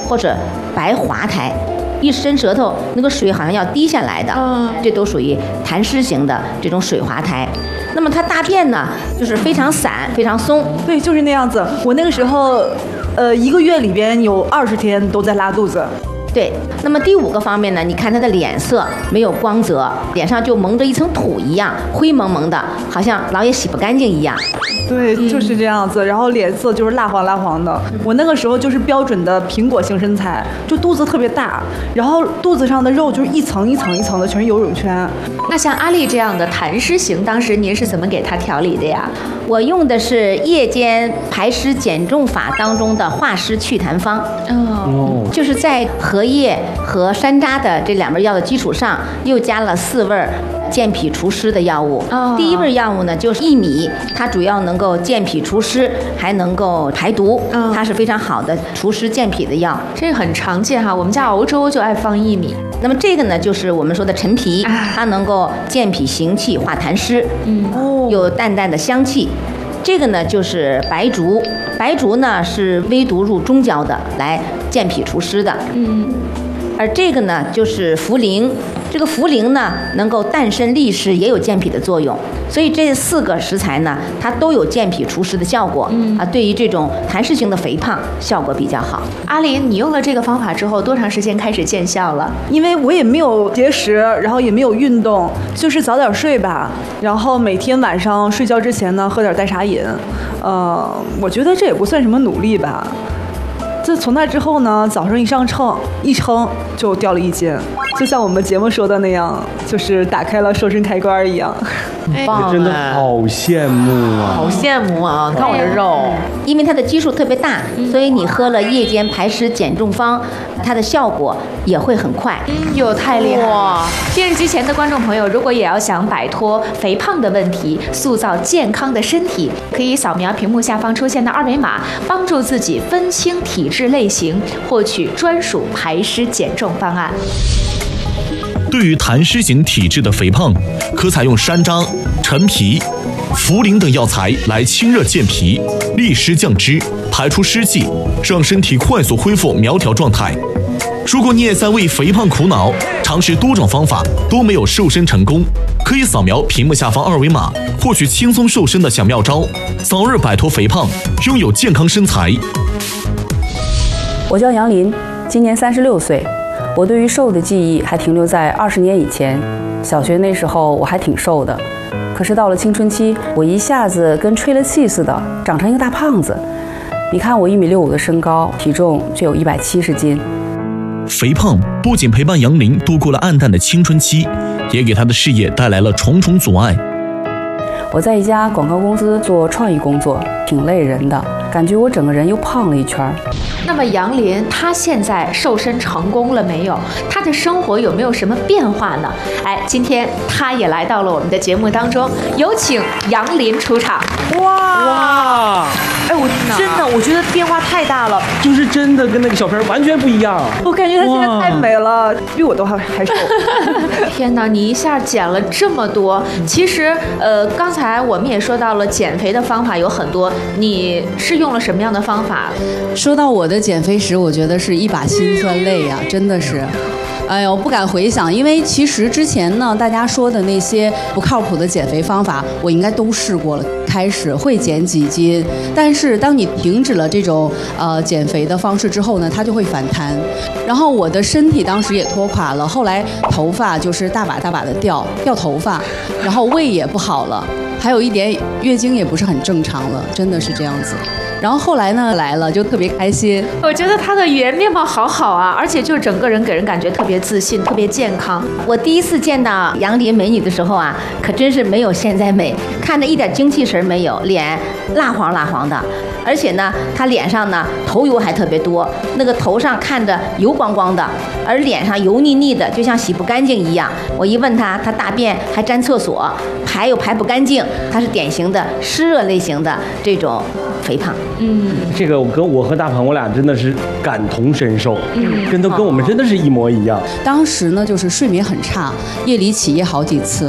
或者白滑苔。一伸舌头，那个水好像要滴下来的，这都属于痰湿型的这种水滑苔。那么它大便呢，就是非常散、非常松。 对，就是那样子。我那个时候，1个月里边有20天都在拉肚子。 对，那么第5个方面呢，你看他的脸色没有光泽，脸上就蒙着一层土一样，灰蒙蒙的，好像老也洗不干净一样。 对，就是这样子。然后脸色就是蜡黄蜡黄的。我那个时候就是标准的苹果型身材，就肚子特别大，然后肚子上的肉就是一层一层一层的，全是游泳圈。 那像阿丽这样的痰湿型，当时您是怎么给她调理的呀？ 我用的是夜间排湿减重法当中的化湿祛痰方。就是在荷叶和山楂的这2味药的基础上，又加了4味健脾除湿的药物。第1味药物呢就是薏米，它主要能够健脾除湿，还能够排毒，它是非常好的除湿健脾的药。 这个很常见哈，我们家熬粥就爱放薏米。 那么这个呢，就是我们说的陈皮，它能够健脾行气、化痰湿，有淡淡的香气。这个呢就是白术，白术呢是微毒入中焦的，来健脾除湿的。而这个呢就是茯苓，这个茯苓呢能够淡渗利湿，也有健脾的作用。所以这4个食材呢，它都有健脾除湿的效果。对于这种痰湿型的肥胖效果比较好。 阿林，你用了这个方法之后，多长时间开始见效了？ 因为我也没有节食，然后也没有运动，就是早点睡吧。然后每天晚上睡觉之前呢，喝点代茶饮。我觉得这也不算什么努力吧。自从那之后呢，早上一上秤一称就掉了1斤，就像我们节目说的那样，就是打开了瘦身开关一样。 真的好羡慕啊！ 好羡慕啊！看我这肉， 因为它的基数特别大，所以你喝了夜间排湿减重方，它的效果也会很快。 哟，太厉害了！电视机前的观众朋友，如果也要想摆脱肥胖的问题，塑造健康的身体，可以扫描屏幕下方出现的2维码，帮助自己分清体质类型，获取专属排湿减重方案。 对于痰湿型体质的肥胖，可采用山楂、陈皮、茯苓等药材来清热健脾、利湿降脂、排出湿气，让身体快速恢复苗条状态。如果你也在为肥胖苦恼，尝试多种方法都没有瘦身成功，可以扫描屏幕下方2维码，获取轻松瘦身的小妙招，早日摆脱肥胖，拥有健康身材。 我叫杨林，今年36岁。我对于瘦的记忆还停留在20年以前，小学那时候我还挺瘦的，可是到了青春期，我一下子跟吹了气似的，长成一个大胖子。你看我1.65米的身高，体重却有170斤。 肥胖不仅陪伴杨林度过了暗淡的青春期，也给他的事业带来了重重阻碍。 我在一家广告公司做创意工作，挺累人的，感觉我整个人又胖了一圈。 那么杨林他现在瘦身成功了没有？他的生活有没有什么变化呢？今天他也来到了我们的节目当中，有请杨林出场。 哇！ 我觉得变化太大了， 就是真的跟那个小片完全不一样。 我感觉她现在太美了，比我都还瘦。 天哪，你一下减了这么多！其实刚才我们也说到了减肥的方法有很多，你是用了什么样的方法？ 说到我的减肥史，我觉得是一把辛酸泪呀，真的是。哎呦，不敢回想，因为其实之前呢，大家说的那些不靠谱的减肥方法，我应该都试过了。开始会减几斤，但是当你停止了这种减肥的方式之后呢，它就会反弹。然后我的身体当时也拖垮了，后来头发就是大把大把的掉头发，然后胃也不好了，还有一点月经也不是很正常了，真的是这样子。然后后来呢来了就特别开心， 我觉得她的原面貌好好啊，而且就整个人给人感觉特别自信，特别健康。 我第一次见到杨林美女的时候啊，可真是没有现在美，看着一点精气神没有，脸蜡黄蜡黄的，而且呢，她脸上呢头油还特别多，那个头上看着油光光的，而脸上油腻腻的，就像洗不干净一样。我一问她，她大便还沾厕所，排又排不干净，她是典型的湿热类型的这种肥胖。 这个我和大鹏我俩真的是感同身受，跟我们真的是一模一样。 当时呢就是睡眠很差，夜里起夜好几次。